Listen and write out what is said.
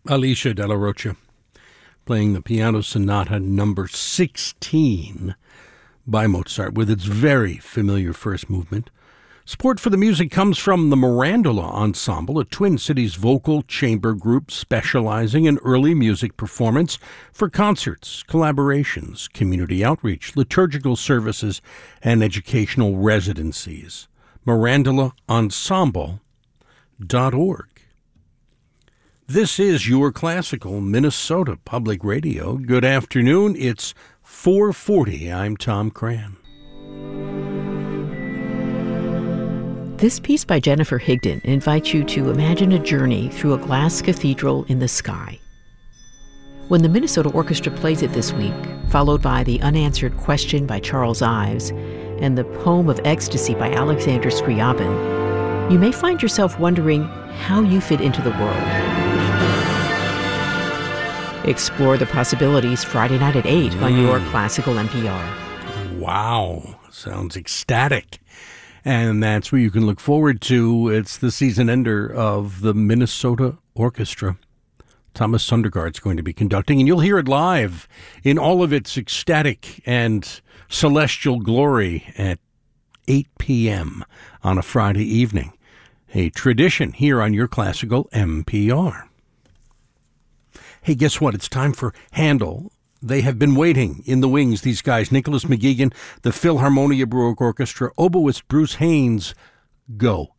Alicia Della Rocha playing the Piano Sonata number 16 by Mozart with its very familiar first movement. Support for the music comes from the Mirandola Ensemble, a Twin Cities vocal chamber group specializing in early music performance for concerts, collaborations, community outreach, liturgical services, and educational residencies. MirandolaEnsemble.org. This is Your Classical Minnesota Public Radio. Good afternoon. It's 4:40. I'm Tom Cran. This piece by Jennifer Higdon invites you to imagine a journey through a glass cathedral in the sky. When the Minnesota Orchestra plays it this week, followed by The Unanswered Question by Charles Ives and The Poem of Ecstasy by Alexander Scriabin, you may find yourself wondering how you fit into the world. Explore the possibilities Friday night at 8 on your Classical NPR. Wow, sounds ecstatic. And that's where you can look forward to. It's the season ender of the Minnesota Orchestra. Thomas Sundergaard's going to be conducting, and you'll hear it live in all of its ecstatic and celestial glory at 8 p.m. on a Friday evening. A tradition here on your Classical NPR. Hey, guess what? It's time for Handel. They have been waiting in the wings, these guys. Nicholas McGeegan, the Philharmonia Baroque Orchestra, oboist Bruce Haynes. Go.